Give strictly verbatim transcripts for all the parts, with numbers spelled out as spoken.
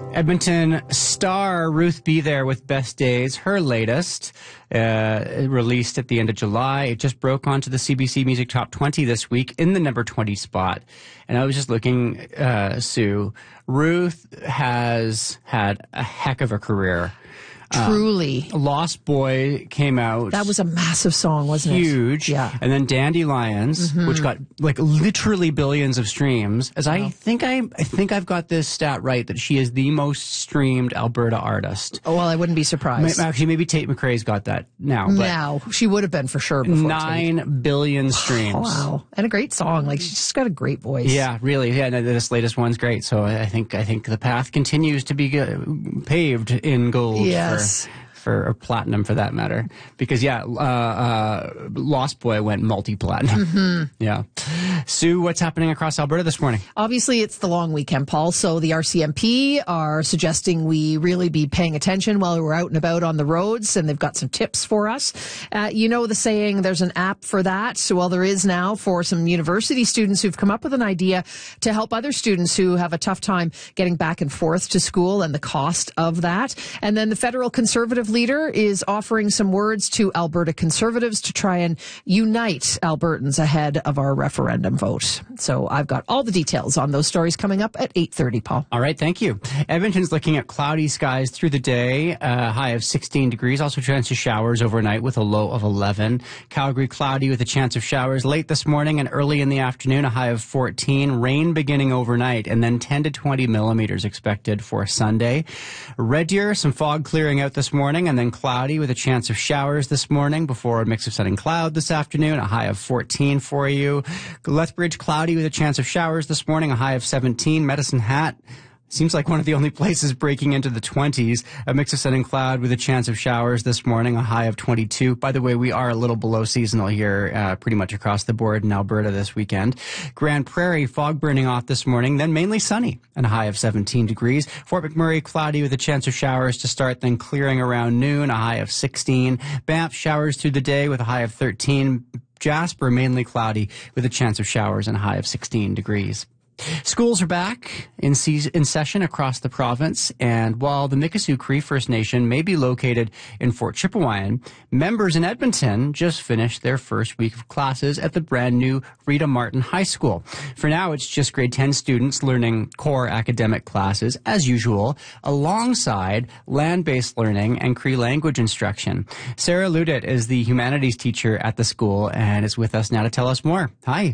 Edmonton star Ruth B. there with Best Days, her latest, uh, released at the end of July. It just broke onto the C B C Music Top twenty this week in the number twenty spot. And I was just looking, uh, Sue, Ruth has had a heck of a career. Truly. Um, Lost Boy came out. That was a massive song, wasn't huge, it? Huge. Yeah. And then Dandelions, mm-hmm. which got like literally billions of streams. As I think I, I think I've got this stat right, that she is the most streamed Alberta artist. Oh, well, I wouldn't be surprised. Actually, maybe Tate McRae's got that now. But now. She would have been for sure before Nine Tate. billion streams. Wow. And a great song. Like, she's just got a great voice. Yeah, really. Yeah, and this latest one's great. So I think, I think the path continues to be uh, paved in gold. Yes. For, For or platinum, for that matter, because yeah, uh, uh, Lost Boy went multi-platinum. Mm-hmm. Yeah, Sue, what's happening across Alberta this morning? Obviously, it's the long weekend, Paul. So the R C M P are suggesting we really be paying attention while we're out and about on the roads, and they've got some tips for us. Uh, you know the saying, there's an app for that. So, well, there is now for some university students who've come up with an idea to help other students who have a tough time getting back and forth to school and the cost of that. And then the federal Conservative leader is offering some words to Alberta Conservatives to try and unite Albertans ahead of our referendum vote. So I've got all the details on those stories coming up at eight thirty, Paul. All right, thank you. Edmonton's looking at cloudy skies through the day, uh, high of sixteen degrees, also chance of showers overnight with a low of eleven. Calgary cloudy with a chance of showers late this morning and early in the afternoon, a high of fourteen. Rain beginning overnight and then ten to twenty millimeters expected for Sunday. Red Deer, some fog clearing out this morning, and then cloudy with a chance of showers this morning before a mix of sun and cloud this afternoon, a high of fourteen for you. Lethbridge, cloudy with a chance of showers this morning, a high of seventeen. Medicine Hat, seems like one of the only places breaking into the twenties. A mix of sun and cloud with a chance of showers this morning, a high of twenty-two. By the way, we are a little below seasonal here, uh, pretty much across the board in Alberta this weekend. Grand Prairie, fog burning off this morning, then mainly sunny, and a high of seventeen degrees. Fort McMurray, cloudy with a chance of showers to start, then clearing around noon, a high of sixteen. Banff, showers through the day with a high of thirteen. Jasper, mainly cloudy with a chance of showers and a high of sixteen degrees. Schools are back in, se- in session across the province, and while the Mikisew Cree First Nation may be located in Fort Chipewyan, members in Edmonton just finished their first week of classes at the brand new Rita Martin High School. For now, it's just grade ten students learning core academic classes, as usual, alongside land-based learning and Cree language instruction. Sarah Ludit is the humanities teacher at the school and is with us now to tell us more. Hi.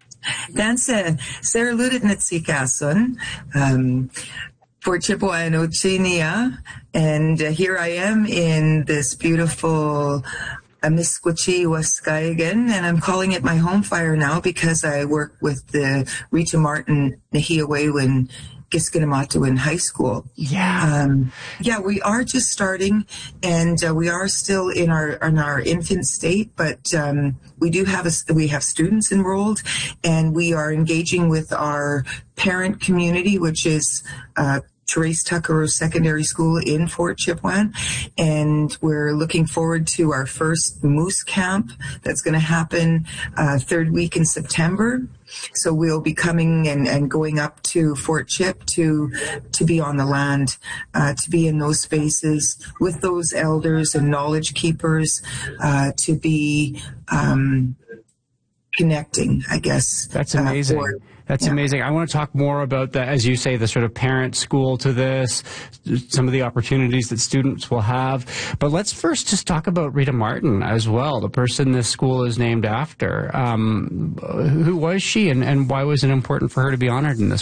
Dansa, Sarah Ludit Nitsikason, um, for Chipewyan Ochinia, and uh, here I am in this beautiful Amisquachi Waskayagan, and I'm calling it my home fire now because I work with the Rita Martin Nahiawewin Giskinamatuan High School. Yeah. Um, yeah, we are just starting, and uh, we are still in our in our infant state, but um, we do have a, we have students enrolled, and we are engaging with our parent community, which is uh, Therese Tucker Secondary School in Fort Chipewyan, and we're looking forward to our first Moose Camp that's going to happen uh, third week in September. So we'll be coming and, and going up to Fort Chip to to be on the land, uh, to be in those spaces with those elders and knowledge keepers, uh, to be um, connecting, I guess. That's amazing. Uh, for, That's yeah. amazing. I want to talk more about that, as you say, the sort of parent school to this, some of the opportunities that students will have. But let's first just talk about Rita Martin as well, the person this school is named after. Um, who was she, and, and why was it important for her to be honored in this